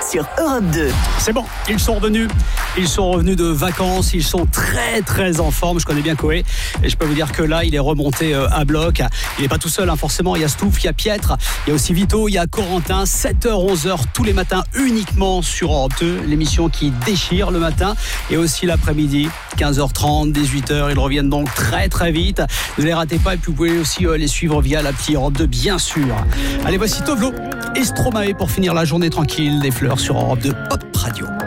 sur Europe 2. C'est bon, ils sont revenus de vacances, ils sont très très en forme. Je connais bien Koé et je peux vous dire que là il est remonté à bloc. Il n'est pas tout seul, forcément, il y a Stouff, il y a Pietre, il y a aussi Vito, il y a Corentin. 7h, 11h tous les matins uniquement sur Europe 2, l'émission qui déchire le matin et aussi l'après-midi, 15h30, 18h. Ils reviennent donc très très vite. Ne les ratez pas et puis vous pouvez aussi les suivre via l'appli Europe 2, bien sûr. Allez, voici Tovlo et Stromae pour finir la journée tranquille des fleurs sur Europe 2 Pop Radio.